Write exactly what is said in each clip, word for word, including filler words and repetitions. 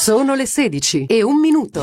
Sono le sedici e un minuto.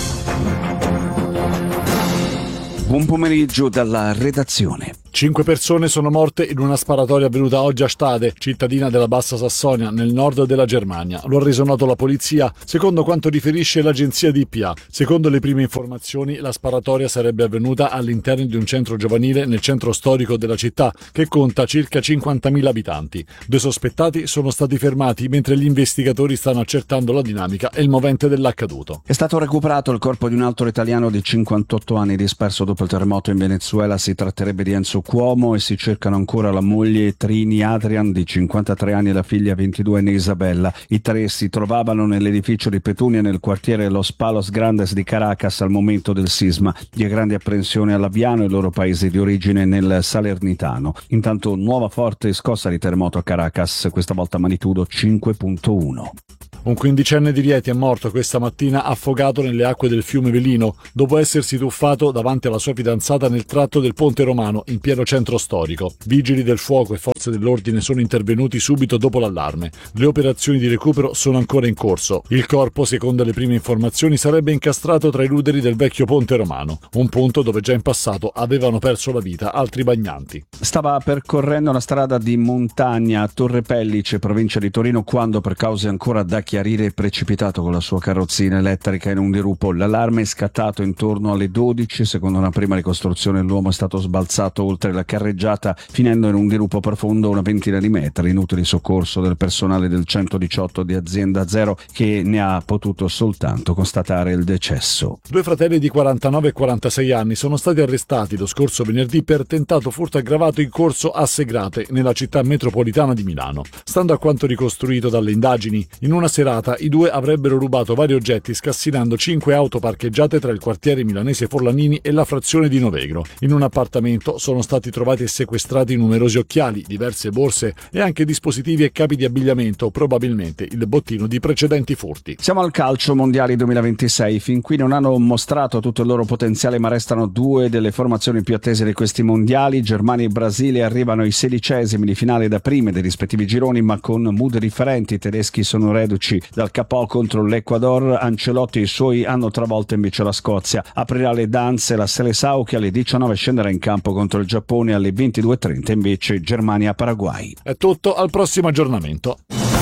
Buon pomeriggio dalla redazione. Cinque persone sono morte in una sparatoria avvenuta oggi a Stade, cittadina della Bassa Sassonia, nel nord della Germania. Lo ha reso noto la polizia, secondo quanto riferisce l'agenzia D P A. Secondo le prime informazioni, la sparatoria sarebbe avvenuta all'interno di un centro giovanile nel centro storico della città, che conta circa cinquantamila abitanti. Due sospettati sono stati fermati, mentre gli investigatori stanno accertando la dinamica e il movente dell'accaduto. È stato recuperato il corpo di un altro italiano di cinquantotto anni disperso dopo il terremoto in Venezuela. Si tratterebbe di Enzo Cuomo e si cercano ancora la moglie Trini Adrian di cinquantatré anni e la figlia ventiduenne Isabella. I tre si trovavano nell'edificio di Petunia nel quartiere Los Palos Grandes di Caracas al momento del sisma. Di grande apprensione a Laviano, il loro paese di origine nel Salernitano. Intanto nuova forte scossa di terremoto a Caracas, questa volta magnitudo cinque virgola uno. Un quindicenne di Rieti è morto questa mattina affogato nelle acque del fiume Velino dopo essersi tuffato davanti alla sua fidanzata nel tratto del Ponte Romano in pieno centro storico. Vigili del fuoco e forze dell'ordine sono intervenuti subito dopo l'allarme. Le operazioni di recupero sono ancora in corso. Il corpo, secondo le prime informazioni, sarebbe incastrato tra i ruderi del vecchio Ponte Romano, un punto dove già in passato avevano perso la vita altri bagnanti. Stava percorrendo una strada di montagna a Torre Pellice, provincia di Torino, quando per cause ancora da chiarire è precipitato con la sua carrozzina elettrica in un dirupo. L'allarme è scattato intorno alle dodici. Secondo una prima ricostruzione l'uomo è stato sbalzato oltre la carreggiata finendo in un dirupo profondo una ventina di metri. Inutile soccorso del personale del centodiciotto di Azienda Zero, che ne ha potuto soltanto constatare il decesso. Due fratelli di quarantanove e quarantasei anni sono stati arrestati lo scorso venerdì per tentato furto aggravato in corso a Segrate, nella città metropolitana di Milano. Stando a quanto ricostruito dalle indagini, in una serata i due avrebbero rubato vari oggetti scassinando cinque auto parcheggiate tra il quartiere milanese Forlanini e la frazione di Novegro. In un appartamento sono stati trovati e sequestrati numerosi occhiali, diverse borse e anche dispositivi e capi di abbigliamento, probabilmente il bottino di precedenti furti. Siamo al calcio mondiali duemilaventisei. Fin qui non hanno mostrato tutto il loro potenziale, ma restano due delle formazioni più attese di questi mondiali. Germania e Brasile arrivano ai sedicesimi di finale da prime dei rispettivi gironi, ma con mood differenti. I tedeschi sono reduci dal K O contro l'Ecuador. Ancelotti e i suoi hanno travolto invece la Scozia. Aprirà le danze la Seleção, che alle diciannove scenderà in campo contro il Giappone, alle ventidue e trenta invece Germania-Paraguay. È tutto, al prossimo aggiornamento.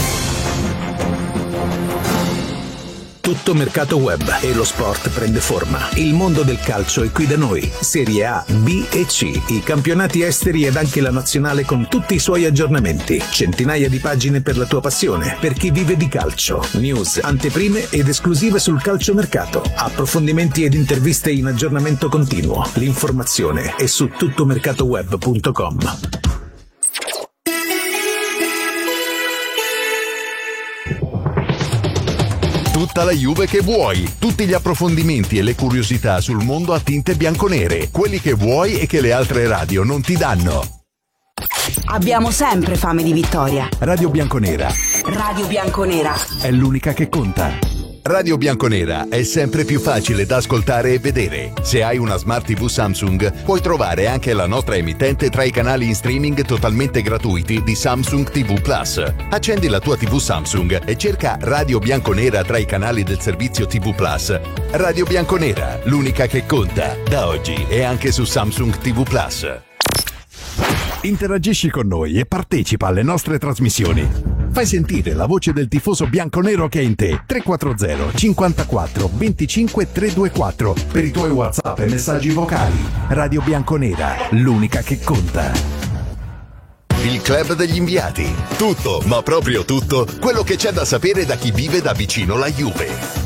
Tutto mercato web e lo sport prende forma. Il mondo del calcio è qui da noi. Serie A, B e C, i campionati esteri ed anche la nazionale con tutti i suoi aggiornamenti. Centinaia di pagine per la tua passione, per chi vive di calcio. News, anteprime ed esclusive sul calciomercato. Approfondimenti ed interviste in aggiornamento continuo. L'informazione è su tuttomercatoweb punto com. Tutta la Juve che vuoi, tutti gli approfondimenti e le curiosità sul mondo a tinte bianconere, quelli che vuoi e che le altre radio non ti danno. Abbiamo sempre fame di vittoria. Radio Bianconera. Radio Bianconera È l'unica che conta. Radio Bianconera è sempre più facile da ascoltare e vedere. Se hai una Smart tivù Samsung, puoi trovare anche la nostra emittente tra i canali in streaming totalmente gratuiti di Samsung tivù Plus. Accendi la tua tivù Samsung e cerca Radio Bianconera tra i canali del servizio tivù Plus. Radio Bianconera, l'unica che conta. Da oggi è anche su Samsung tivù Plus. Interagisci con noi e partecipa alle nostre trasmissioni. Fai sentire la voce del tifoso bianconero che è in te. tre quattro zero cinquantaquattro venticinque trecentoventiquattro per i tuoi WhatsApp e messaggi vocali. Radio Bianconera, l'unica che conta. Il club degli inviati. Tutto, ma proprio tutto, quello che c'è da sapere da chi vive da vicino la Juve.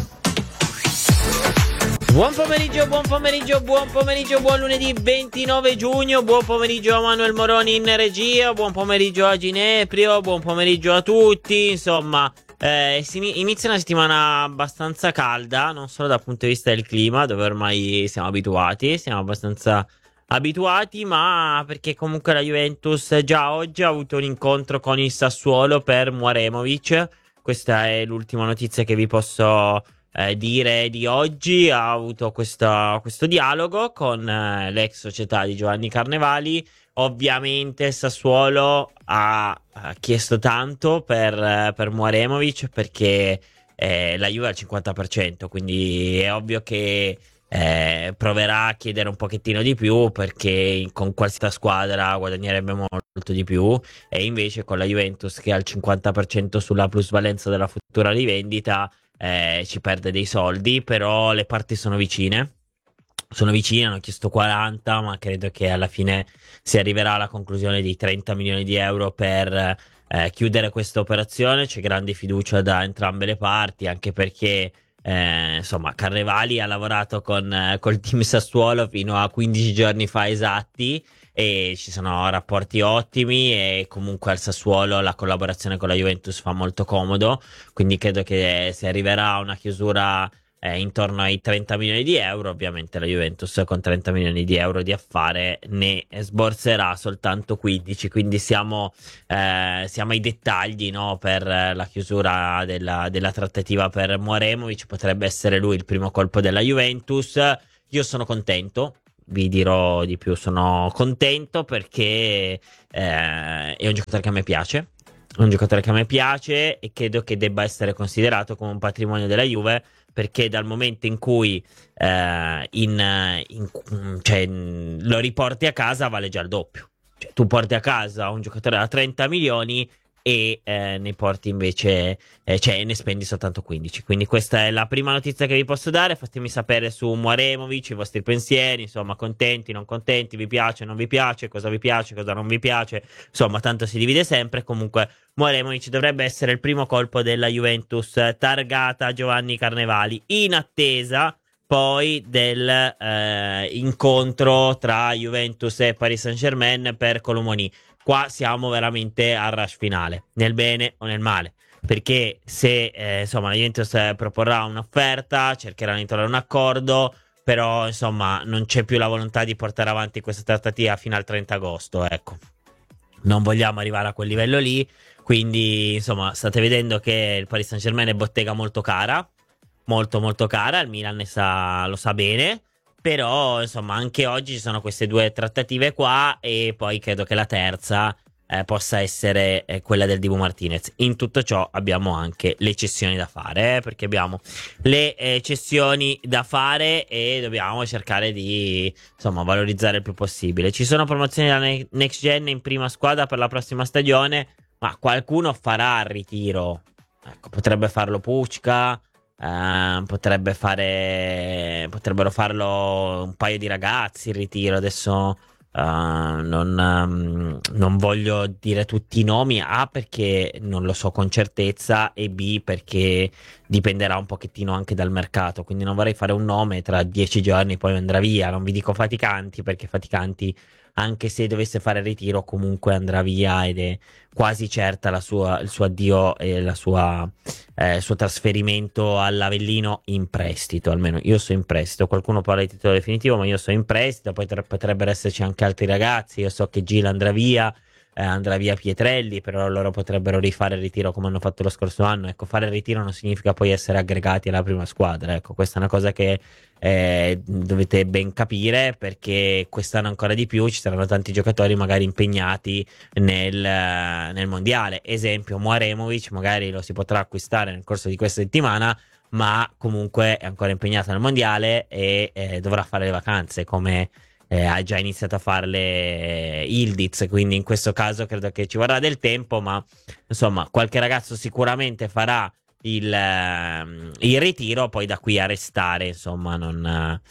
Buon pomeriggio, buon pomeriggio, buon pomeriggio, buon lunedì ventinove giugno, buon pomeriggio a Manuel Moroni in regia, buon pomeriggio a Gineprio, buon pomeriggio a tutti, insomma, eh, si inizia una settimana abbastanza calda, non solo dal punto di vista del clima, dove ormai siamo abituati, siamo abbastanza abituati, ma perché comunque la Juventus già oggi ha avuto un incontro con il Sassuolo per Mouaremovic, questa è l'ultima notizia che vi posso Eh, dire di oggi. Ha avuto questo, questo dialogo con eh, l'ex società di Giovanni Carnevali. Ovviamente Sassuolo ha, ha chiesto tanto per, eh, per Mouaremovic, perché eh, la Juve al cinquanta per cento, quindi è ovvio che eh, proverà a chiedere un pochettino di più, perché con questa squadra guadagnerebbe molto di più, e invece con la Juventus che ha il cinquanta per cento sulla plusvalenza della futura rivendita eh, ci perde dei soldi. Però le parti sono vicine. Sono vicine, hanno chiesto quaranta, ma credo che alla fine si arriverà alla conclusione di trenta milioni di euro per eh, chiudere questa operazione. C'è grande fiducia da entrambe le parti, anche perché eh, insomma Carnevali ha lavorato con eh, col team Sassuolo fino a quindici giorni fa esatti, e ci sono rapporti ottimi, e comunque al Sassuolo la collaborazione con la Juventus fa molto comodo, quindi credo che si arriverà a una chiusura Eh, intorno ai trenta milioni di euro. Ovviamente la Juventus con trenta milioni di euro di affare ne sborzerà soltanto quindici, quindi siamo, eh, siamo ai dettagli, no, per la chiusura della, della trattativa per Mouremovic. Potrebbe essere lui il primo colpo della Juventus. Io sono contento, vi dirò di più, sono contento perché eh, è un giocatore che a me piace, è un giocatore che a me piace e credo che debba essere considerato come un patrimonio della Juve, perché dal momento in cui eh, in, in, cioè, lo riporti a casa vale già il doppio. Cioè, tu porti a casa un giocatore da trenta milioni e eh, ne porti invece, eh, cioè ne spendi soltanto quindici. Quindi questa è la prima notizia che vi posso dare. Fatemi sapere su Mouremovic i vostri pensieri, insomma, contenti, non contenti, vi piace, non vi piace, cosa vi piace, cosa non vi piace, insomma, tanto si divide sempre. Comunque Mouremovic dovrebbe essere il primo colpo della Juventus targata Giovanni Carnevali, in attesa poi del eh, incontro tra Juventus e Paris Saint-Germain per Kolo Muani. Qua siamo veramente al rush finale, nel bene o nel male, perché se eh, insomma la Juventus proporrà un'offerta, cercheranno di trovare un accordo, però insomma non c'è più la volontà di portare avanti questa trattativa fino al trenta agosto, ecco. Non vogliamo arrivare a quel livello lì, quindi insomma state vedendo che il Paris Saint-Germain è bottega molto cara, molto molto cara, il Milan ne sa, lo sa bene. Però insomma anche oggi ci sono queste due trattative qua, e poi credo che la terza eh, possa essere eh, quella del Dibu Martinez. In tutto ciò abbiamo anche le cessioni da fare, eh, perché abbiamo le eh, cessioni da fare e dobbiamo cercare di insomma valorizzare il più possibile. Ci sono promozioni da ne- Next Gen in prima squadra per la prossima stagione, ma qualcuno farà il ritiro. Ecco, potrebbe farlo Pucca. Uh, potrebbe fare potrebbero farlo un paio di ragazzi il ritiro. Adesso uh, non, um, non voglio dire tutti i nomi, A perché non lo so con certezza, e B perché dipenderà un pochettino anche dal mercato, quindi non vorrei fare un nome tra dieci giorni poi andrà via. Non vi dico Faticanti, perché Faticanti, anche se dovesse fare il ritiro, comunque andrà via ed è quasi certa la sua, il suo addio e la sua, eh, il suo trasferimento all'Avellino in prestito. Almeno io sono in prestito, qualcuno parla di titolo definitivo, ma io sono in prestito. Poi tre, potrebbero esserci anche altri ragazzi. Io so che Gil andrà via, eh, andrà via Pietrelli, però loro potrebbero rifare il ritiro come hanno fatto lo scorso anno. Ecco, fare il ritiro non significa poi essere aggregati alla prima squadra, ecco, questa è una cosa che eh, dovete ben capire, perché quest'anno ancora di più ci saranno tanti giocatori magari impegnati nel, nel mondiale. Esempio Mouremovic, magari lo si potrà acquistare nel corso di questa settimana, ma comunque è ancora impegnato nel mondiale e eh, dovrà fare le vacanze, come Eh, ha già iniziato a farle Ildiz, quindi in questo caso credo che ci vorrà del tempo, ma insomma qualche ragazzo sicuramente farà il, eh, il ritiro. Poi da qui a restare, insomma, non,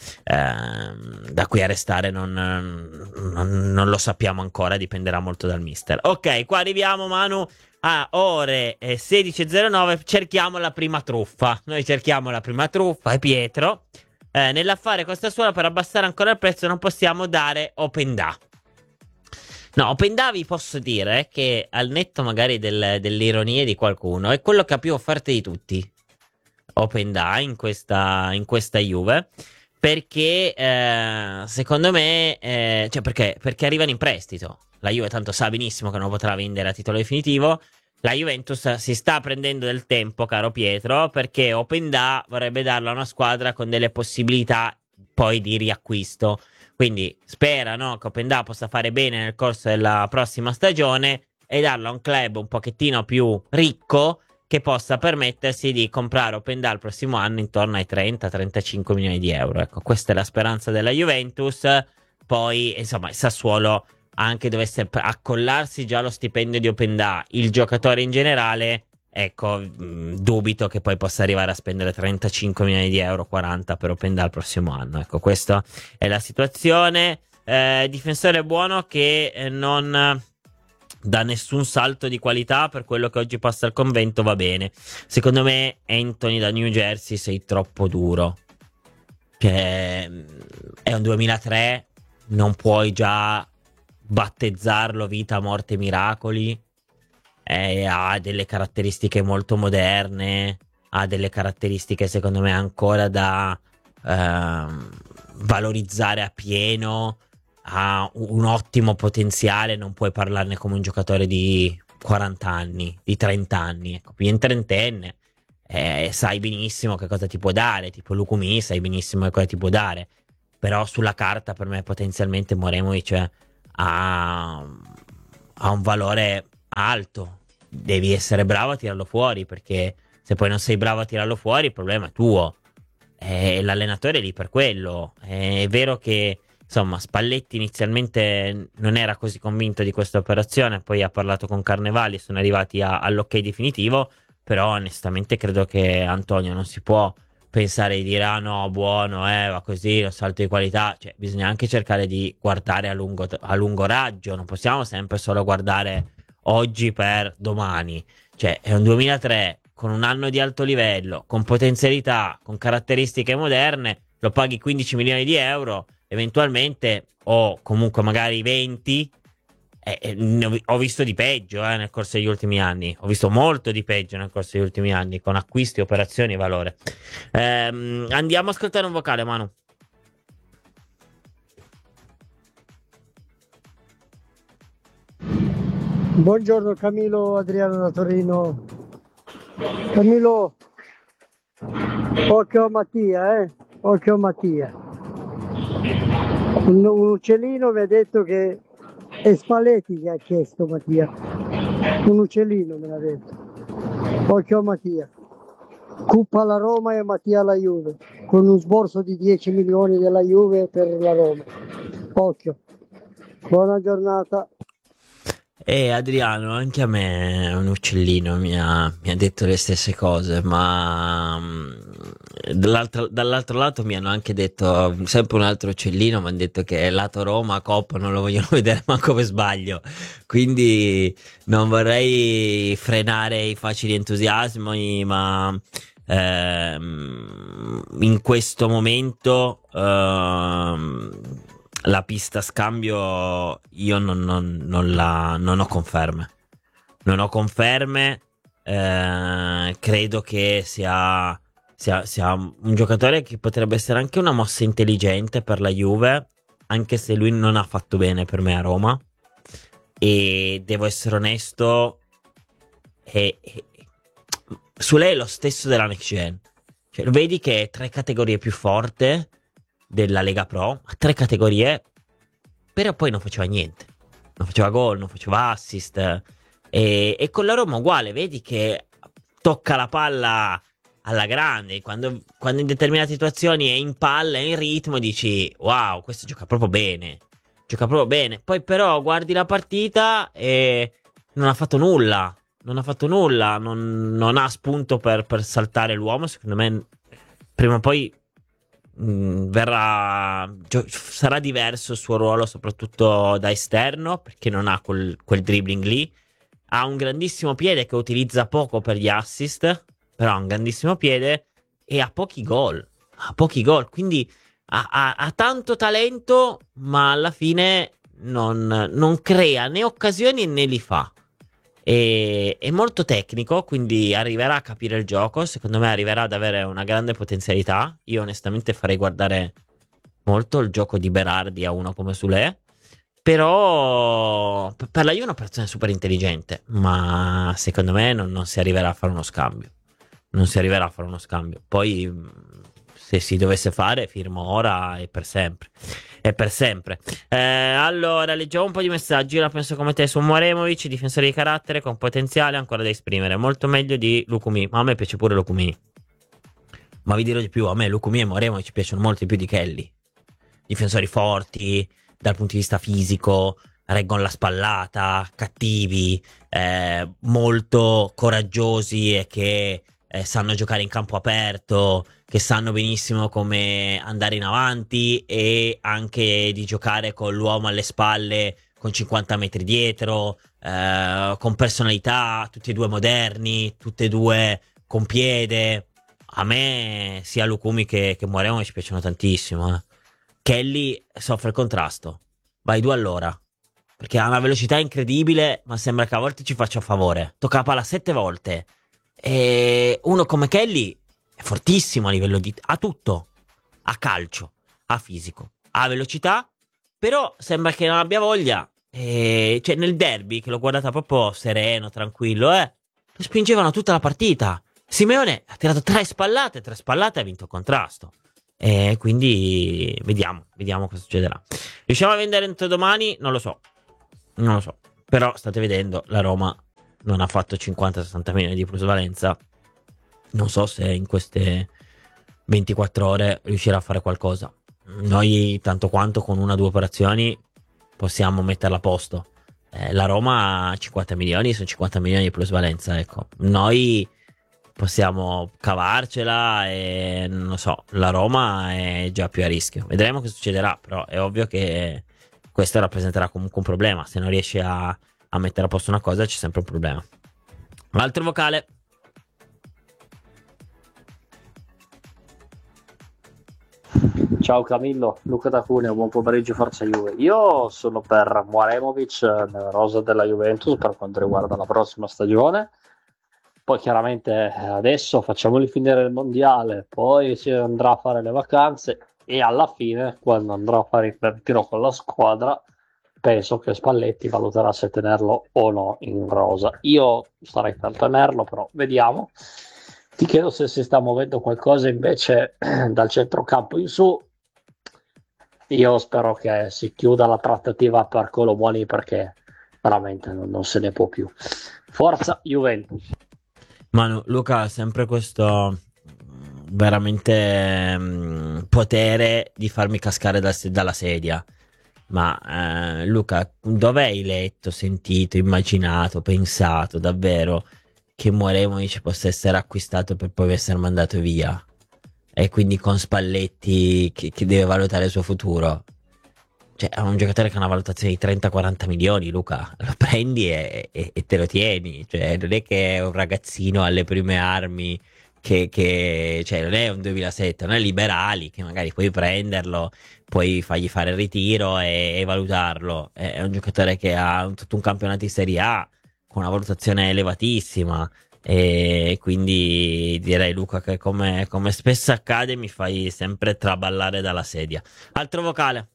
eh, da qui a restare non, non, non lo sappiamo ancora, dipenderà molto dal mister. Ok, qua arriviamo, Manu, a ore sedici e zero nove. Cerchiamo la prima truffa. Noi cerchiamo la prima truffa, e Pietro, Eh, nell'affare Costa Suola, per abbassare ancora il prezzo non possiamo dare open da. No, open da vi posso dire che, al netto magari del, delle ironie di qualcuno, è quello che ha più offerte di tutti open da in questa, in questa Juve, perché eh, secondo me eh, cioè perché, perché arrivano in prestito. La Juve tanto sa benissimo che non potrà vendere a titolo definitivo. La Juventus si sta prendendo del tempo, caro Pietro, perché open da vorrebbe darlo a una squadra con delle possibilità poi di riacquisto. Quindi spera, no, che open da possa fare bene nel corso della prossima stagione e darlo a un club un pochettino più ricco, che che possa permettersi di comprare Openda il prossimo anno intorno ai trenta trentacinque milioni di euro. Ecco, questa è la speranza della Juventus. Poi, insomma, il Sassuolo, anche dovesse accollarsi già lo stipendio di Openda, il giocatore in generale, ecco, mh, dubito che poi possa arrivare a spendere trentacinque milioni di euro, quaranta per Openda il prossimo anno. Ecco, questa è la situazione. Eh, difensore buono che eh, non dà nessun salto di qualità per quello che oggi passa al Convento, va bene. Secondo me Anthony da New Jersey sei troppo duro, che è un duemilatré, non puoi già battezzarlo vita, morte, miracoli. Eh, ha delle caratteristiche molto moderne, ha delle caratteristiche secondo me ancora da ehm, valorizzare a pieno, ha un ottimo potenziale, non puoi parlarne come un giocatore di quaranta anni, di trenta anni, ecco, qui in trentenne, eh, sai benissimo che cosa ti può dare, tipo Lukumi, sai benissimo che cosa ti può dare, però sulla carta per me potenzialmente Moremovic ha, ha un valore alto, devi essere bravo a tirarlo fuori, perché se poi non sei bravo a tirarlo fuori il problema è tuo, e l'allenatore è lì per quello. È vero che insomma Spalletti inizialmente non era così convinto di questa operazione, poi ha parlato con Carnevali e sono arrivati a, all'ok definitivo, però onestamente credo che Antonio non si può pensare di dire ah no buono, eh va così, lo salto di qualità, cioè bisogna anche cercare di guardare a lungo, a lungo raggio, non possiamo sempre solo guardare oggi per domani, cioè è un duemilatré con un anno di alto livello, con potenzialità, con caratteristiche moderne, lo paghi quindici milioni di euro eventualmente, o comunque magari venti, eh, eh, ho visto di peggio eh, nel corso degli ultimi anni, ho visto molto di peggio nel corso degli ultimi anni, con acquisti, operazioni e valore. Ehm, andiamo a ascoltare un vocale, Manu. Buongiorno Camillo, Adriano da Torino. Camillo, occhio a Mattia, eh? Occhio a Mattia. Un, un uccellino mi ha detto che è Spalletti che ha chiesto Mattia. Un uccellino me l'ha detto. Occhio a Mattia. Cuppa alla Roma e Mattia alla Juve, con un sborso di dieci milioni della Juve per la Roma. Occhio. Buona giornata. E Adriano, anche a me un uccellino mi ha, mi ha detto le stesse cose, ma dall'altro, dall'altro lato mi hanno anche detto, sempre un altro uccellino, mi hanno detto che lato Roma, Coppa non lo vogliono vedere manco per sbaglio, quindi non vorrei frenare i facili entusiasmi, ma ehm, in questo momento ehm, la pista scambio io non, non, non, la, non ho conferme. Non ho conferme. Eh, credo che sia, sia, sia un giocatore che potrebbe essere anche una mossa intelligente per la Juve, anche se lui non ha fatto bene per me a Roma. E devo essere onesto, e, e, su lei è lo stesso della Next Gen. Cioè, vedi che è tre categorie più forte della Lega Pro, a tre categorie, però poi non faceva niente, non faceva gol, non faceva assist, e, e con la Roma uguale, vedi che tocca la palla alla grande, quando, quando in determinate situazioni è in palla, è in ritmo, dici wow, questo gioca proprio bene, gioca proprio bene, poi però guardi la partita e non ha fatto nulla, non ha fatto nulla, non, non ha spunto per, per saltare l'uomo, secondo me prima o poi Mm, verrà gio- sarà diverso il suo ruolo, soprattutto da esterno, perché non ha quel, quel dribbling lì. Ha un grandissimo piede che utilizza poco per gli assist, però ha un grandissimo piede e ha pochi gol, ha pochi gol, quindi ha, ha, ha tanto talento, ma alla fine non, non crea né occasioni né li fa. E, è molto tecnico, quindi arriverà a capire il gioco, secondo me arriverà ad avere una grande potenzialità. Io onestamente farei guardare molto il gioco di Berardi a uno come Sule, però per la Juve è un'operazione super intelligente, ma secondo me non, non si arriverà a fare uno scambio, non si arriverà a fare uno scambio. Poi se si dovesse fare, firmo ora e per sempre. E per sempre. Eh, allora, leggiamo un po' di messaggi. La penso come te su Mouremovic, difensore di carattere con potenziale ancora da esprimere. Molto meglio di Lukumi. Ma a me piace pure Lukumi. Ma vi dirò di più, a me Lukumi e Mouremovic piacciono molto di più di Kelly. Difensori forti, dal punto di vista fisico, reggono la spallata, cattivi, eh, molto coraggiosi e che eh, sanno giocare in campo aperto, che sanno benissimo come andare in avanti e anche di giocare con l'uomo alle spalle con cinquanta metri dietro, eh, con personalità, tutti e due moderni, tutti e due con piede. A me sia Lukumi che, che Mouremovic ci piacciono tantissimo. Eh. Kelly soffre il contrasto, vai due all'ora, perché ha una velocità incredibile, ma sembra che a volte ci faccia favore. Tocca la palla sette volte. E uno come Kelly è fortissimo a livello di... ha tutto. Ha calcio, ha fisico, ha velocità, però sembra che non abbia voglia. E... cioè nel derby, che l'ho guardata proprio sereno, tranquillo, eh, lo spingevano tutta la partita. Simeone ha tirato tre spallate, tre spallate e ha vinto il contrasto. E quindi vediamo, vediamo cosa succederà. Riusciamo a vendere entro domani? Non lo so. Non lo so. Però state vedendo, la Roma non ha fatto cinquanta sessanta milioni di plusvalenza. Non so se in queste ventiquattro ore riuscirà a fare qualcosa. Noi tanto quanto con una o due operazioni possiamo metterla a posto. Eh, la Roma ha cinquanta milioni, sono cinquanta milioni di plusvalenza, ecco. Noi possiamo cavarcela e non so, la Roma è già più a rischio. Vedremo che succederà, però è ovvio che questo rappresenterà comunque un problema. Se non riesci a, a mettere a posto una cosa, c'è sempre un problema. Altro vocale. Ciao Camillo, Luca da Cuneo, buon pomeriggio, forza Juve. Io sono per Mouremovic nella rosa della Juventus per quanto riguarda la prossima stagione. Poi chiaramente adesso facciamoli finire il mondiale, poi si andrà a fare le vacanze e alla fine, quando andrà a fare il ritiro con la squadra, penso che Spalletti valuterà se tenerlo o no in rosa. Io starei per tenerlo, però vediamo. Ti chiedo se si sta muovendo qualcosa invece dal centrocampo in su. Io spero che si chiuda la trattativa per Kolo Muani, perché veramente non, non se ne può più. Forza Juventus. Manu, Luca ha sempre questo veramente mh, potere di farmi cascare da, dalla sedia. Ma eh, Luca, dove hai letto, sentito, immaginato, pensato davvero che Mouremovic possa essere acquistato per poi essere mandato via? E quindi con Spalletti che, che deve valutare il suo futuro? Cioè, è un giocatore che ha una valutazione di trenta quaranta milioni, Luca. Lo prendi e, e, e te lo tieni. Cioè, non è che è un ragazzino alle prime armi, che, che cioè, non è un duemilasette, non è Liberali, che magari puoi prenderlo, puoi fargli fare il ritiro e, e valutarlo. È, è un giocatore che ha un, tutto un campionato di Serie A con una valutazione elevatissima. E quindi direi, Luca, che come, come spesso accade mi fai sempre traballare dalla sedia. Altro vocale.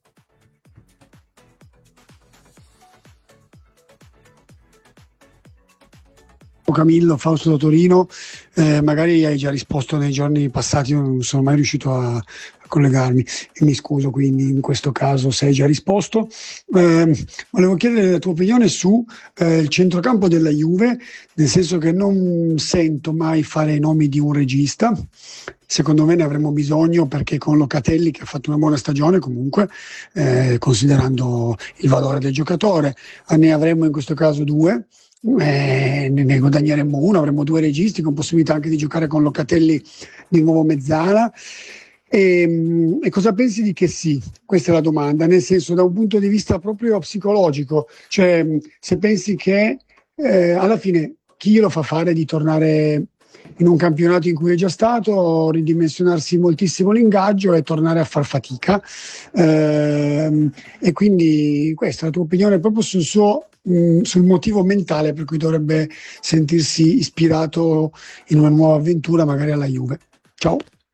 Camillo, Fausto da Torino, eh, magari hai già risposto nei giorni passati, io non sono mai riuscito a, a collegarmi e mi scuso quindi in questo caso se hai già risposto. Eh, volevo chiedere la tua opinione su eh, il centrocampo della Juve, nel senso che non sento mai fare i nomi di un regista. Secondo me ne avremo bisogno, perché con Locatelli, che ha fatto una buona stagione comunque, eh, considerando il valore del giocatore, ne avremo in questo caso due. Eh, ne guadagneremmo uno, avremo due registi con possibilità anche di giocare con Locatelli di nuovo mezzala. E, e cosa pensi di che sì? Questa è la domanda, nel senso, da un punto di vista proprio psicologico, cioè se pensi che eh, alla fine chi glielo fa fare di tornare in un campionato in cui è già stato, ridimensionarsi moltissimo l'ingaggio e tornare a far fatica, eh, e quindi questa è la tua opinione proprio sul suo sul motivo mentale per cui dovrebbe sentirsi ispirato in una nuova avventura, magari alla Juve. Ciao.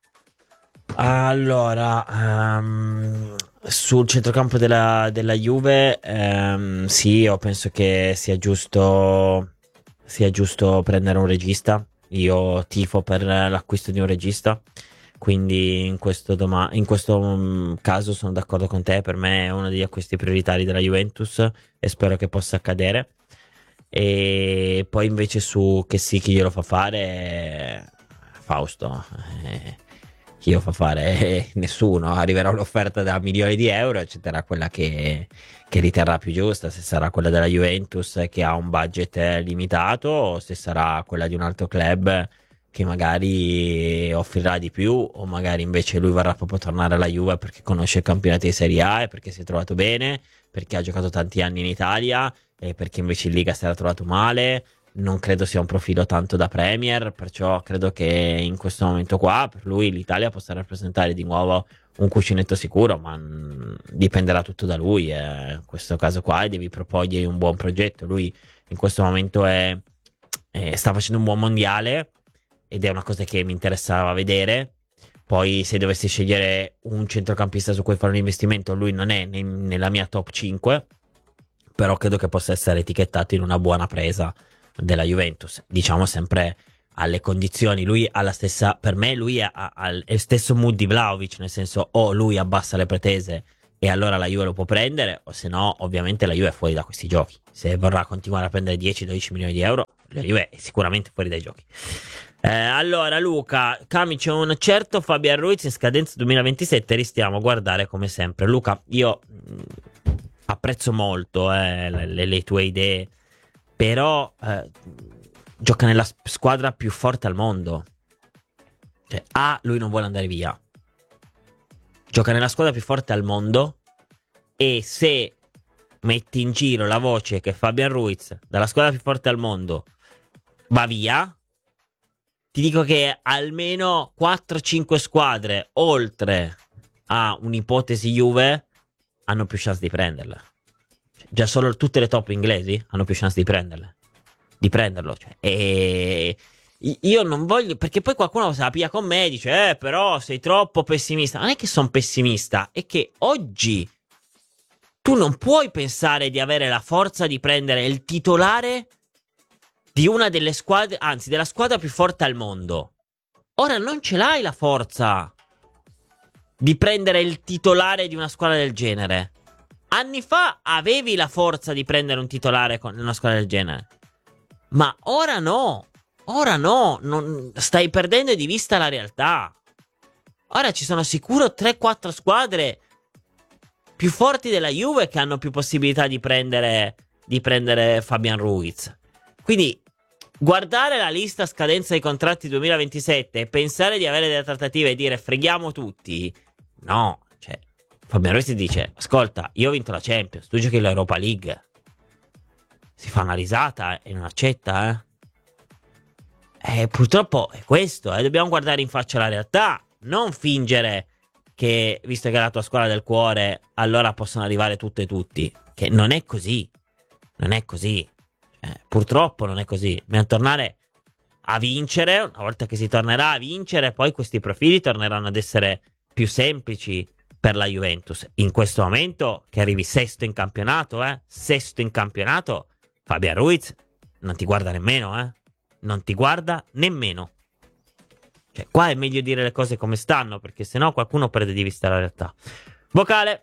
Allora, um, sul centrocampo della, della Juve, um, sì, io penso che sia giusto sia giusto prendere un regista. Io tifo per l'acquisto di un regista, quindi in questo, doma- in questo um, caso sono d'accordo con te, per me è uno degli acquisti prioritari della Juventus e spero che possa accadere. E poi invece su che sì, chi glielo fa fare, Fausto, eh, chi lo fa fare? Eh, nessuno. Arriverà un'offerta da milioni di euro, accetterà quella che, che riterrà più giusta, se sarà quella della Juventus che ha un budget limitato o se sarà quella di un altro club che magari offrirà di più, o magari invece lui vorrà proprio tornare alla Juve perché conosce il campionato di Serie A e perché si è trovato bene, perché ha giocato tanti anni in Italia e perché invece in Liga si era trovato male. Non credo sia un profilo tanto da Premier, perciò credo che in questo momento qua per lui l'Italia possa rappresentare di nuovo un cuscinetto sicuro, ma mh, dipenderà tutto da lui, eh. In questo caso qua devi proporgli un buon progetto. Lui in questo momento è, è, sta facendo un buon mondiale ed è una cosa che mi interessava vedere. Poi se dovessi scegliere un centrocampista su cui fare un investimento, lui non è ne, nella mia top cinque, però credo che possa essere etichettato in una buona presa della Juventus, diciamo sempre alle condizioni. Lui ha la stessa, per me lui ha, ha, ha il stesso mood di Vlahovic, nel senso o lui abbassa le pretese e allora la Juve lo può prendere, o se no ovviamente la Juve è fuori da questi giochi. Se vorrà continuare a prendere dieci dodici milioni di euro, la Juve è sicuramente fuori dai giochi. Eh, allora Luca, Cami, c'è un certo Fabian Ruiz in scadenza duemilaventisette, ristiamo a guardare come sempre. Luca, io mh, apprezzo molto eh, le, le tue idee, però eh, gioca nella squadra più forte al mondo. Cioè, A, lui non vuole andare via, gioca nella squadra più forte al mondo, e se metti in giro la voce che Fabian Ruiz dalla squadra più forte al mondo va via, ti dico che almeno quattro cinque squadre oltre a un'ipotesi Juve hanno più chance di prenderla. Già solo tutte le top inglesi hanno più chance di prenderle, di prenderlo, cioè. E io non voglio, perché poi qualcuno se la piglia con me e dice eh però sei troppo pessimista. Non è che sono pessimista, è che oggi tu non puoi pensare di avere la forza di prendere il titolare di una delle squadre, anzi della squadra più forte al mondo. Ora non ce l'hai la forza di prendere il titolare di una squadra del genere. Anni fa avevi la forza di prendere un titolare con una squadra del genere, ma ora no, ora no, non, stai perdendo di vista la realtà. Ora ci sono sicuro tre quattro squadre più forti della Juve che hanno più possibilità di prendere, di prendere Fabian Ruiz. Quindi guardare la lista scadenza dei contratti duemilaventisette e pensare di avere delle trattative e dire freghiamo tutti, no. Fabian Ruiz dice ascolta, io ho vinto la Champions, tu giochi l'Europa League. Si fa una risata e non accetta, eh? Eh, purtroppo è questo, eh? Dobbiamo guardare in faccia la realtà, non fingere che, visto che è la tua squadra del cuore, allora possono arrivare tutte e tutti, che non è così, non è così, eh, purtroppo non è così. Dobbiamo tornare a vincere, una volta che si tornerà a vincere, poi questi profili torneranno ad essere più semplici per la Juventus. In questo momento che arrivi sesto in campionato, eh, sesto in campionato, Fabian Ruiz non ti guarda nemmeno, eh, non ti guarda nemmeno. Cioè, qua è meglio dire le cose come stanno, perché sennò qualcuno perde di vista la realtà. Vocale.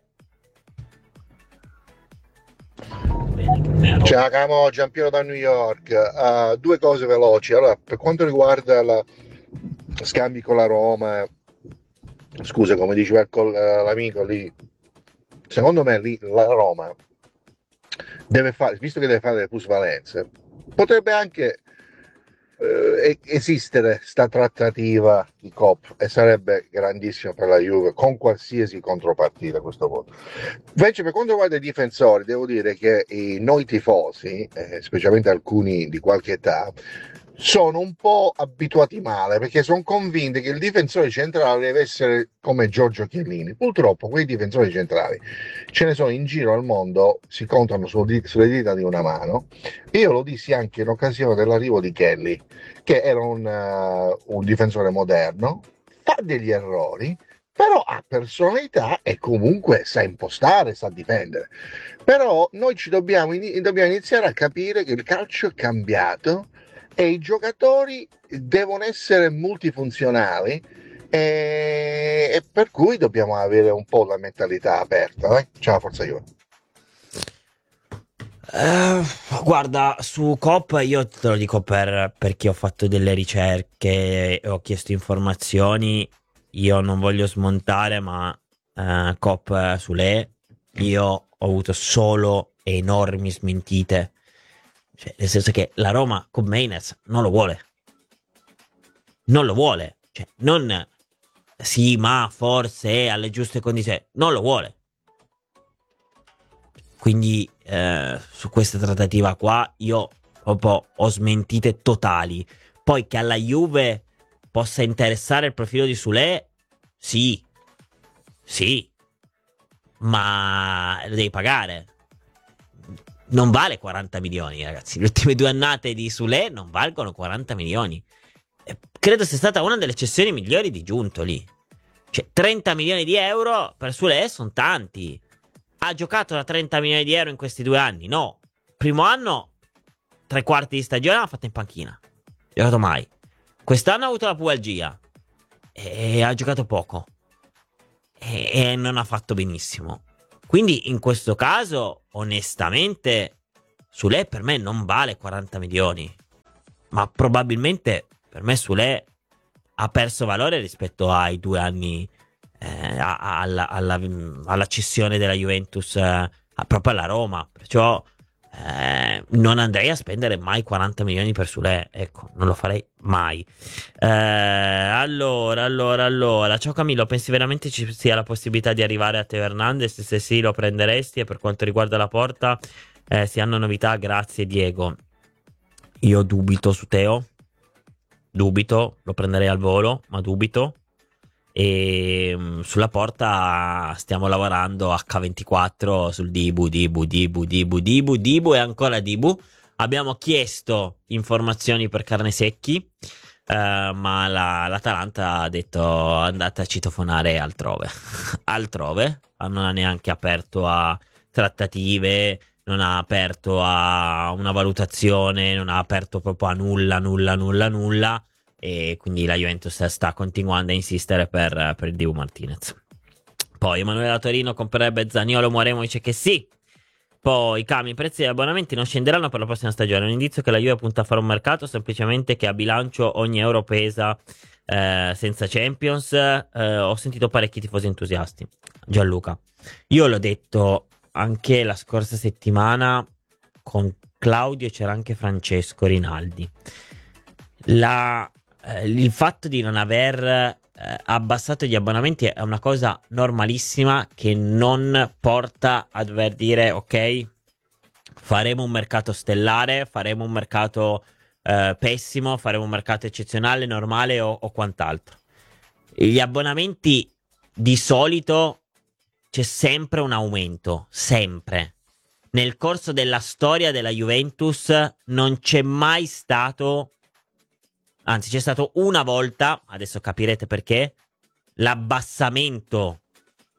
Bene, ciao Camo, Giampiero da New York. Uh, due cose veloci. Allora, per quanto riguarda la scambi con la Roma, scusa, come diceva il col- l'amico lì, secondo me lì la Roma deve fare, visto che deve fare le plusvalenze, potrebbe anche eh, esistere sta trattativa di Coop e sarebbe grandissimo per la Juve con qualsiasi contropartita a questo punto. Invece per quanto riguarda i difensori, devo dire che i, noi tifosi, eh, specialmente alcuni di qualche età, sono un po' abituati male, perché sono convinti che il difensore centrale deve essere come Giorgio Chiellini. Purtroppo quei difensori centrali ce ne sono in giro al mondo, si contano sulle dita di una mano. Io lo dissi anche in occasione dell'arrivo di Kelly, che era un, uh, un difensore moderno, fa degli errori, però ha personalità e comunque sa impostare, sa difendere. Però noi ci dobbiamo, dobbiamo iniziare a capire che il calcio è cambiato e i giocatori devono essere multifunzionali e, e per cui dobbiamo avere un po' la mentalità aperta, eh? Ciao Forza Juve. Uh, guarda, su Coop io te lo dico per, perché ho fatto delle ricerche e ho chiesto informazioni. Io non voglio smontare, ma uh, Coop sulle io ho avuto solo enormi smentite, cioè, nel senso che la Roma con Mainers non lo vuole, non lo vuole, cioè non sì, ma forse alle giuste condizioni, non lo vuole. Quindi eh, su questa trattativa qua io proprio ho smentite totali. Poi che alla Juve possa interessare il profilo di Sule, sì, sì, ma lo devi pagare. Non vale quaranta milioni, ragazzi. Le ultime due annate di Sule non valgono quaranta milioni. E credo sia stata una delle cessioni migliori di Giunto lì. Cioè trenta milioni di euro per Sule sono tanti. Ha giocato da trenta milioni di euro in questi due anni? No. Primo anno, tre quarti di stagione l'ha fatta in panchina. Ha giocato mai. Quest'anno ha avuto la pubalgia e ha giocato poco. E, e non ha fatto benissimo. Quindi in questo caso, onestamente, Sule per me non vale quaranta milioni. Ma probabilmente per me Sule ha perso valore rispetto ai due anni Eh, alla, alla, alla cessione della Juventus eh, proprio alla Roma. Perciò eh, non andrei a spendere mai quaranta milioni per Sule, ecco, non lo farei mai. eh, allora allora allora ciao Camillo, pensi veramente ci sia la possibilità di arrivare a Teo Hernandez? Se sì, lo prenderesti? E per quanto riguarda la porta, eh, si hanno novità? Grazie Diego. Io dubito su Teo, dubito, lo prenderei al volo, ma dubito. E um, sulla porta stiamo lavorando acca ventiquattro sul Dibu, Dibu, Dibu, Dibu, Dibu, Dibu e ancora Dibu. Abbiamo chiesto informazioni per Carnesecchi, uh, ma la, l'Atalanta ha detto andate a citofonare altrove. altrove, non ha neanche aperto a trattative, non ha aperto a una valutazione, non ha aperto proprio a nulla, nulla, nulla, nulla. E quindi la Juventus sta continuando a insistere per, per il Dibu Martinez. Poi Emanuele da Torino comprerebbe Zaniolo, Muaremo dice che sì. Poi Cami, i prezzi degli abbonamenti non scenderanno per la prossima stagione. Un indizio che la Juve punta a fare un mercato, semplicemente che a bilancio ogni euro pesa eh, senza Champions. Eh, ho sentito parecchi tifosi entusiasti. Gianluca, io l'ho detto anche la scorsa settimana con Claudio, c'era anche Francesco Rinaldi. La Eh, il fatto di non aver eh, abbassato gli abbonamenti è una cosa normalissima che non porta a dover dire ok, faremo un mercato stellare, faremo un mercato eh, pessimo, faremo un mercato eccezionale, normale o, o quant'altro. Gli abbonamenti di solito c'è sempre un aumento, sempre. Nel corso della storia della Juventus non c'è mai stato, anzi c'è stato una volta, adesso capirete perché, l'abbassamento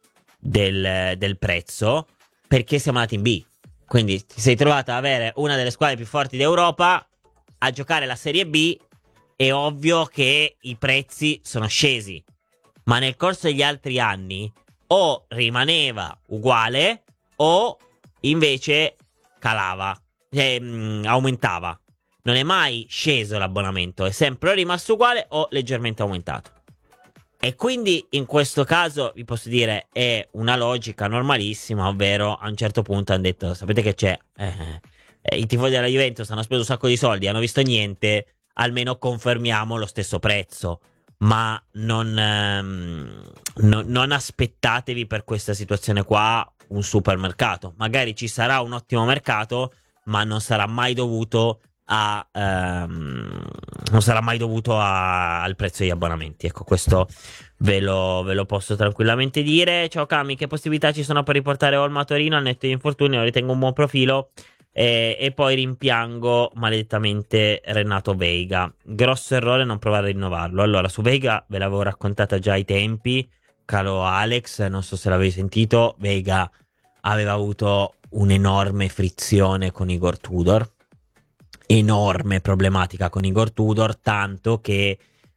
del, del prezzo, perché siamo andati in B. Quindi ti sei trovato ad avere una delle squadre più forti d'Europa a giocare la Serie B, è ovvio che i prezzi sono scesi. Ma nel corso degli altri anni o rimaneva uguale o invece calava, cioè, mh, aumentava. Non è mai sceso l'abbonamento, è sempre rimasto uguale o leggermente aumentato. E quindi in questo caso vi posso dire è una logica normalissima, ovvero a un certo punto hanno detto sapete che c'è, eh, eh, i tifosi della Juventus hanno speso un sacco di soldi, hanno visto niente, almeno confermiamo lo stesso prezzo, ma non, ehm, no, non aspettatevi per questa situazione qua un supermercato. Magari ci sarà un ottimo mercato, ma non sarà mai dovuto a ehm, non sarà mai dovuto a, al prezzo degli abbonamenti. Ecco, questo ve lo, ve lo posso tranquillamente dire. Ciao Cami, che possibilità ci sono per riportare Olmo a Torino al netto di infortuni? Lo ritengo un buon profilo. E, e poi rimpiango maledettamente Renato Veiga, grosso errore non provare a rinnovarlo. Allora, su Veiga ve l'avevo raccontata già ai tempi, caro Alex, non so se l'avevi sentito. Veiga aveva avuto un'enorme frizione con Igor Tudor, enorme problematica con Igor Tudor, tanto che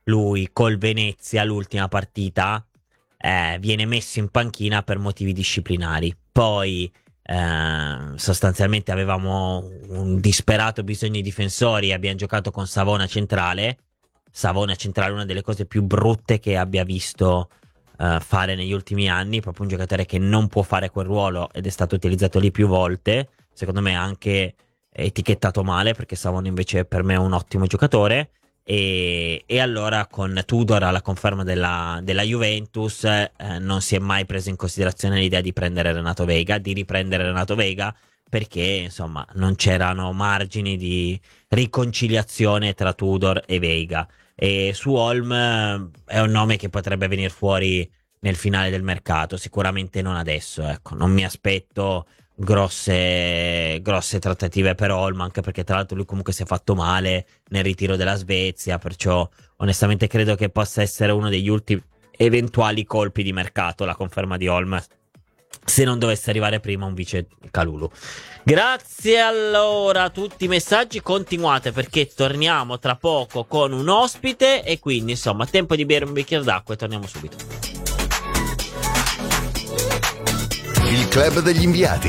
lui col Venezia l'ultima partita eh, viene messo in panchina per motivi disciplinari. Poi eh, sostanzialmente avevamo un disperato bisogno di difensori e abbiamo giocato con Savona centrale. Savona centrale, una delle cose più brutte che abbia visto uh, fare negli ultimi anni, proprio un giocatore che non può fare quel ruolo ed è stato utilizzato lì più volte, secondo me anche etichettato male, perché Savona invece per me è un ottimo giocatore. E, e allora con Tudor alla conferma della, della Juventus eh, non si è mai preso in considerazione l'idea di prendere Renato Veiga, di riprendere Renato Veiga, perché insomma non c'erano margini di riconciliazione tra Tudor e Veiga. E su Holm è un nome che potrebbe venire fuori nel finale del mercato, sicuramente non adesso, ecco. Non mi aspetto grosse grosse trattative per Holm, anche perché tra l'altro lui comunque si è fatto male nel ritiro della Svezia, perciò onestamente credo che possa essere uno degli ultimi eventuali colpi di mercato la conferma di Holm, se non dovesse arrivare prima un vice Kalulu. Grazie allora a tutti i messaggi, continuate perché torniamo tra poco con un ospite e quindi insomma tempo di bere un bicchiere d'acqua e torniamo subito. Il club degli inviati.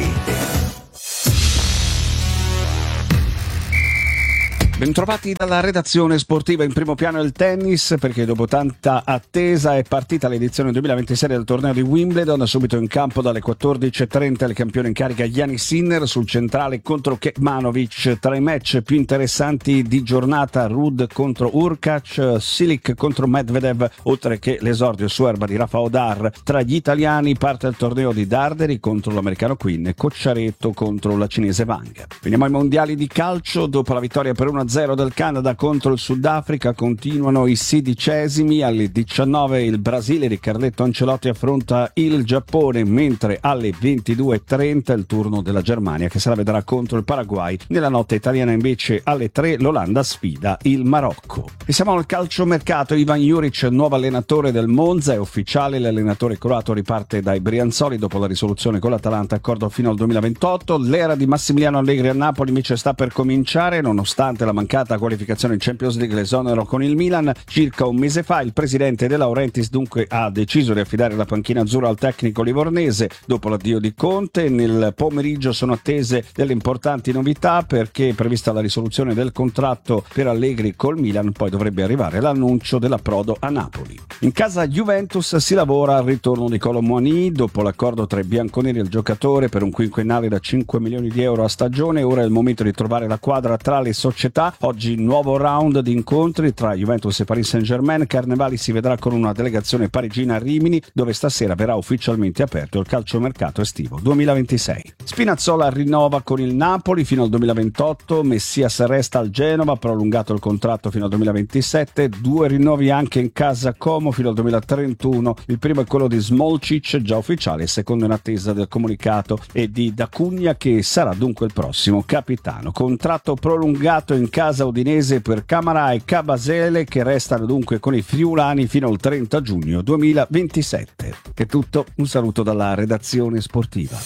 Bentrovati dalla redazione sportiva. In primo piano il tennis, perché dopo tanta attesa è partita l'edizione duemilaventisei del torneo di Wimbledon. Subito in campo dalle quattordici e trenta il campione in carica Jannik Sinner sul centrale contro Kecmanovic. Tra i match più interessanti di giornata, Ruud contro Hurkacz, Silic contro Medvedev, oltre che l'esordio su erba di Rafa Odar. Tra gli italiani parte il torneo di Darderi contro l'americano Quinn e Cocciaretto contro la cinese Wang. Veniamo ai mondiali di calcio. Dopo la vittoria per uno a zero del Canada contro il Sudafrica continuano i sedicesimi. Alle diciannove il Brasile di Carletto Ancelotti affronta il Giappone, mentre alle ventidue e trenta il turno della Germania che se la vedrà contro il Paraguay. Nella notte italiana invece alle tre l'Olanda sfida il Marocco. E siamo al calciomercato. Ivan Juric, nuovo allenatore del Monza, è ufficiale. L'allenatore croato riparte dai Brianzoli dopo la risoluzione con l'Atalanta, accordo fino al duemilaventotto. L'era di Massimiliano Allegri a Napoli invece sta per cominciare, nonostante la mancata qualificazione in Champions League, l'esonero con il Milan. Circa un mese fa il presidente De Laurentiis dunque ha deciso di affidare la panchina azzurra al tecnico livornese dopo l'addio di Conte. Nel pomeriggio sono attese delle importanti novità, perché è prevista la risoluzione del contratto per Allegri col Milan, poi dovrebbe arrivare l'annuncio dell'approdo a Napoli. In casa Juventus si lavora al ritorno di Kolo Muani. Dopo l'accordo tra i bianconeri e il giocatore per un quinquennale da cinque milioni di euro a stagione, ora è il momento di trovare la quadra tra le società. Oggi nuovo round di incontri tra Juventus e Paris Saint-Germain. Carnevali si vedrà con una delegazione parigina a Rimini, dove stasera verrà ufficialmente aperto il calciomercato estivo duemilaventisei. Spinazzola rinnova con il Napoli fino al duemilaventotto. Messias resta al Genova, prolungato il contratto fino al duemilaventisette. Due rinnovi anche in casa Como fino al duemilatrentuno. Il primo è quello di Smolcic, già ufficiale, il secondo in attesa del comunicato e di D'Acunha, che sarà dunque il prossimo capitano. Contratto prolungato in casa udinese per Camara e Cabasele, che restano dunque con i friulani fino al trenta giugno duemilaventisette. È tutto, un saluto dalla redazione sportiva.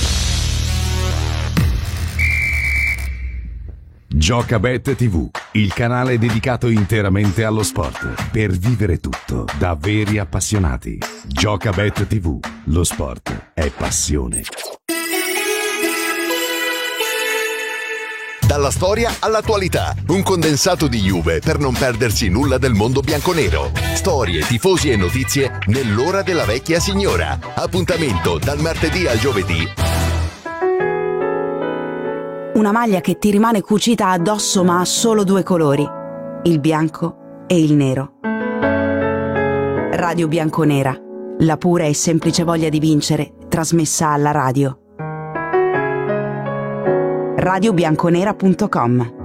Giocabet tivù, il canale dedicato interamente allo sport, per vivere tutto da veri appassionati. Giocabet tivù, lo sport è passione. Dalla storia all'attualità, un condensato di Juve per non perdersi nulla del mondo bianconero. Storie, tifosi e notizie nell'ora della vecchia signora. Appuntamento dal martedì al giovedì. Una maglia che ti rimane cucita addosso ma ha solo due colori, il bianco e il nero. Radio Bianconera, la pura e semplice voglia di vincere, trasmessa alla radio. radio bianconera punto com.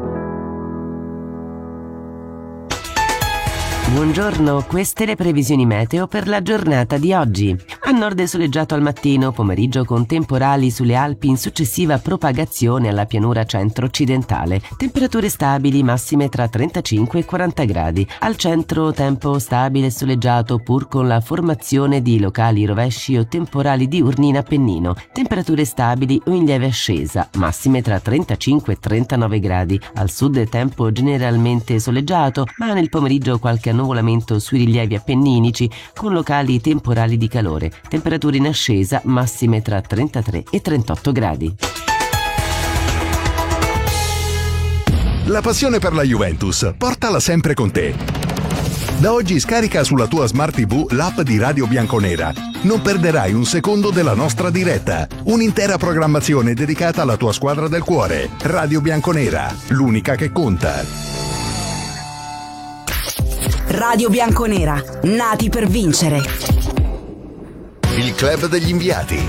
Buongiorno, queste le previsioni meteo per la giornata di oggi. A nord è soleggiato al mattino, pomeriggio con temporali sulle Alpi in successiva propagazione alla pianura centro-occidentale. Temperature stabili, massime tra trentacinque e quaranta gradi. Al centro tempo stabile e soleggiato pur con la formazione di locali rovesci o temporali diurni in Appennino. Temperature stabili o in lieve ascesa, massime tra trentacinque e trentanove gradi. Al sud tempo generalmente soleggiato, ma nel pomeriggio qualche nuvola scivolamento sui rilievi appenninici con locali temporali di calore, temperature in ascesa massime tra trentatré e trentotto gradi. La passione per la Juventus, portala sempre con te. Da oggi scarica sulla tua Smart tivù l'app di Radio Bianconera. Non perderai un secondo della nostra diretta. Un'intera programmazione dedicata alla tua squadra del cuore. Radio Bianconera, l'unica che conta. Radio Bianconera, nati per vincere. Il club degli inviati.